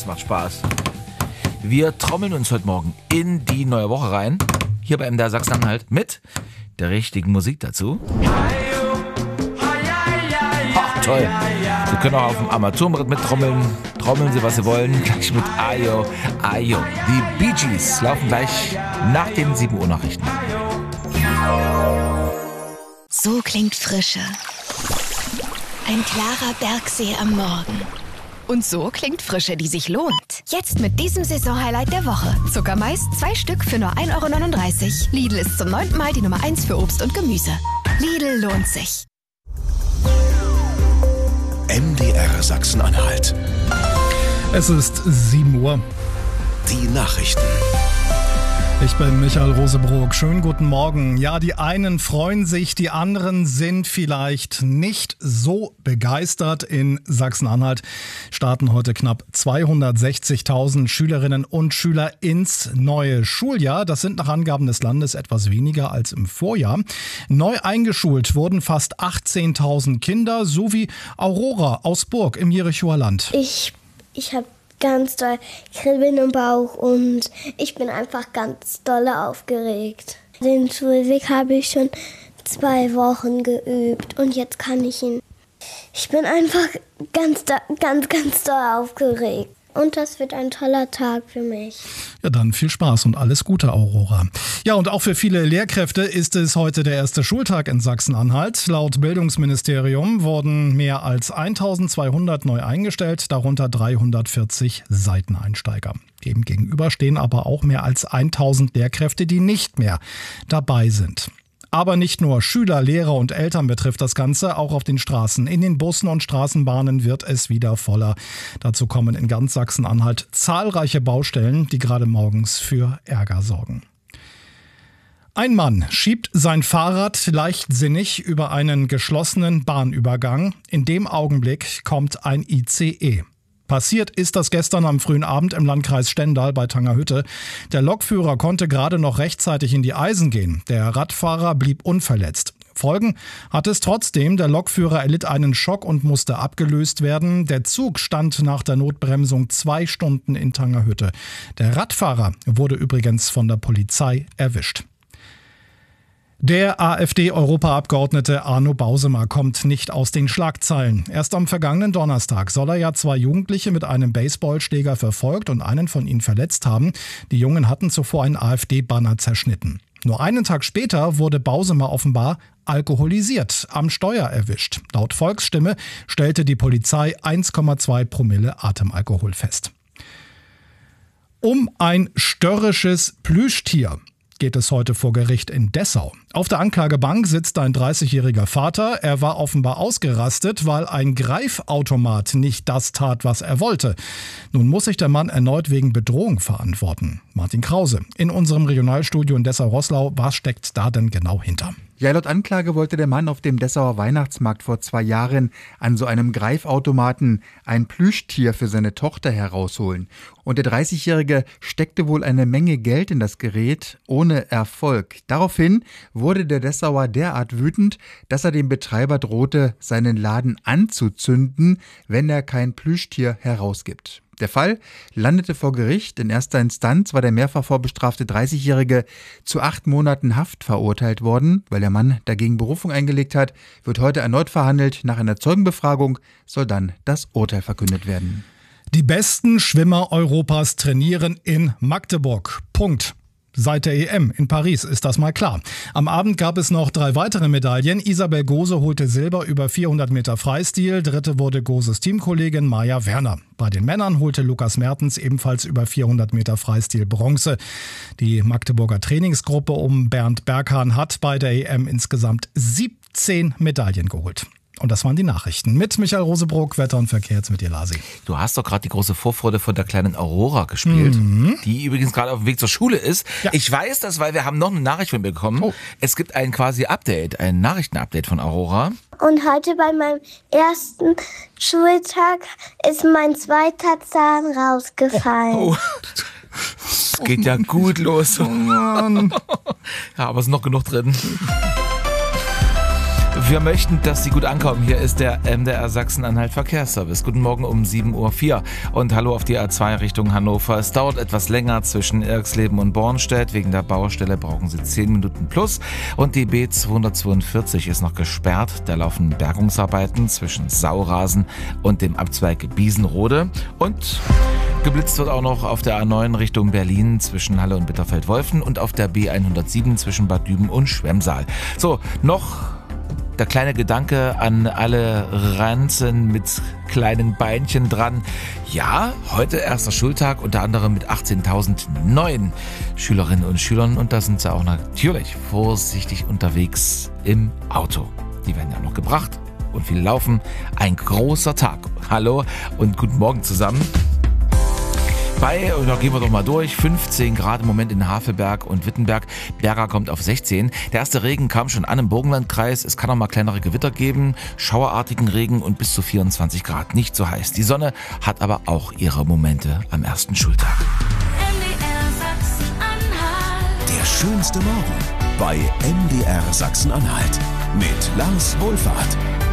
das macht Spaß. Wir trommeln uns heute Morgen in die neue Woche rein. Hier bei MDR Sachsen-Anhalt mit der richtigen Musik dazu. Ach, toll. Sie können auch auf dem Armaturenbrett mittrommeln. Trommeln Sie, was Sie wollen. Gleich mit Ayo, Ayo. Die Bee Gees laufen gleich nach den 7 Uhr Nachrichten. So klingt Frische. Ein klarer Bergsee am Morgen. Und so klingt Frische, die sich lohnt. Jetzt mit diesem Saisonhighlight der Woche. Zuckermais 2 Stück für nur 1,39 €. Lidl ist zum 9. Mal die Nummer 1 für Obst und Gemüse. Lidl lohnt sich. MDR Sachsen-Anhalt. Es ist 7 Uhr. Die Nachrichten. Ich bin Michael Rosebrook. Schönen guten Morgen. Ja, die einen freuen sich, die anderen sind vielleicht nicht so begeistert. In Sachsen-Anhalt starten heute knapp 260.000 Schülerinnen und Schüler ins neue Schuljahr. Das sind nach Angaben des Landes etwas weniger als im Vorjahr. Neu eingeschult wurden fast 18.000 Kinder, sowie Aurora aus Burg im Jerichower Land. Ich habe ganz doll Kribbeln im Bauch und ich bin einfach ganz doll aufgeregt. Den Schulweg habe ich schon 2 Wochen geübt und jetzt kann ich ihn. Ich bin einfach ganz doll aufgeregt. Und das wird ein toller Tag für mich. Ja, dann viel Spaß und alles Gute, Aurora. Ja, und auch für viele Lehrkräfte ist es heute der erste Schultag in Sachsen-Anhalt. Laut Bildungsministerium wurden mehr als 1.200 neu eingestellt, darunter 340 Seiteneinsteiger. Dem gegenüber stehen aber auch mehr als 1.000 Lehrkräfte, die nicht mehr dabei sind. Aber nicht nur Schüler, Lehrer und Eltern betrifft das Ganze, auch auf den Straßen. In den Bussen und Straßenbahnen wird es wieder voller. Dazu kommen in ganz Sachsen-Anhalt zahlreiche Baustellen, die gerade morgens für Ärger sorgen. Ein Mann schiebt sein Fahrrad leichtsinnig über einen geschlossenen Bahnübergang. In dem Augenblick kommt ein ICE. Passiert ist das gestern am frühen Abend im Landkreis Stendal bei Tangerhütte. Der Lokführer konnte gerade noch rechtzeitig in die Eisen gehen. Der Radfahrer blieb unverletzt. Folgen hat es trotzdem. Der Lokführer erlitt einen Schock und musste abgelöst werden. Der Zug stand nach der Notbremsung 2 Stunden in Tangerhütte. Der Radfahrer wurde übrigens von der Polizei erwischt. Der AfD-Europaabgeordnete Arno Bausemer kommt nicht aus den Schlagzeilen. Erst am vergangenen Donnerstag soll er ja 2 Jugendliche mit einem Baseballschläger verfolgt und einen von ihnen verletzt haben. Die Jungen hatten zuvor einen AfD-Banner zerschnitten. Nur einen Tag später wurde Bausemer offenbar alkoholisiert am Steuer erwischt. Laut Volksstimme stellte die Polizei 1,2 Promille Atemalkohol fest. Um ein störrisches Plüschtier geht es heute vor Gericht in Dessau. Auf der Anklagebank sitzt ein 30-jähriger Vater. Er war offenbar ausgerastet, weil ein Greifautomat nicht das tat, was er wollte. Nun muss sich der Mann erneut wegen Bedrohung verantworten. Martin Krause in unserem Regionalstudio in Dessau-Roßlau. Was steckt da denn genau hinter? Ja, laut Anklage wollte der Mann auf dem Dessauer Weihnachtsmarkt vor 2 Jahren an so einem Greifautomaten ein Plüschtier für seine Tochter herausholen. Und der 30-Jährige steckte wohl eine Menge Geld in das Gerät, ohne Erfolg. Daraufhin wurde der Dessauer derart wütend, dass er dem Betreiber drohte, seinen Laden anzuzünden, wenn er kein Plüschtier herausgibt. Der Fall landete vor Gericht. In erster Instanz war der mehrfach vorbestrafte 30-Jährige zu 8 Monaten Haft verurteilt worden. Weil der Mann dagegen Berufung eingelegt hat, wird heute erneut verhandelt. Nach einer Zeugenbefragung soll dann das Urteil verkündet werden. Die besten Schwimmer Europas trainieren in Magdeburg. Punkt. Seit der EM in Paris ist das mal klar. Am Abend gab es noch 3 weitere Medaillen. Isabel Gose holte Silber über 400 Meter Freistil. Dritte wurde Goses Teamkollegin Maja Werner. Bei den Männern holte Lukas Mertens ebenfalls über 400 Meter Freistil Bronze. Die Magdeburger Trainingsgruppe um Bernd Berghahn hat bei der EM insgesamt 17 Medaillen geholt. Und das waren die Nachrichten. Mit Michael Rosebrook, Wetter und Verkehr, jetzt mit dir, Lasi. Du hast doch gerade die große Vorfreude von der kleinen Aurora gespielt, die übrigens gerade auf dem Weg zur Schule ist. Ja. Ich weiß das, weil wir haben noch eine Nachricht von mir bekommen. Oh. Es gibt ein quasi Update, ein Nachrichtenupdate von Aurora. Und heute bei meinem ersten Schultag ist mein 2. Zahn rausgefallen. Oh. Es geht ja gut los. Oh Mann. Ja, aber es ist noch genug drin. Wir möchten, dass Sie gut ankommen. Hier ist der MDR Sachsen-Anhalt Verkehrsservice. Guten Morgen um 7.04 Uhr. Und hallo auf die A2 Richtung Hannover. Es dauert etwas länger zwischen Irxleben und Bornstedt. Wegen der Baustelle brauchen Sie 10 Minuten plus. Und die B242 ist noch gesperrt. Da laufen Bergungsarbeiten zwischen Saurasen und dem Abzweig Biesenrode. Und geblitzt wird auch noch auf der A9 Richtung Berlin zwischen Halle und Bitterfeld-Wolfen und auf der B107 zwischen Bad Düben und Schwemmsaal. So, noch der kleine Gedanke an alle Ranzen mit kleinen Beinchen dran. Ja, heute erster Schultag, unter anderem mit 18.000 neuen Schülerinnen und Schülern. Und da sind sie auch natürlich vorsichtig unterwegs im Auto. Die werden ja noch gebracht und viele laufen. Ein großer Tag. Hallo und guten Morgen zusammen. Da gehen wir doch mal durch. 15 Grad im Moment in Havelberg und Wittenberg. Berga kommt auf 16. Der erste Regen kam schon an im Burgenlandkreis. Es kann auch mal kleinere Gewitter geben, schauerartigen Regen und bis zu 24 Grad. Nicht so heiß. Die Sonne hat aber auch ihre Momente am ersten Schultag. Der schönste Morgen bei MDR Sachsen-Anhalt mit Lars Wohlfahrt.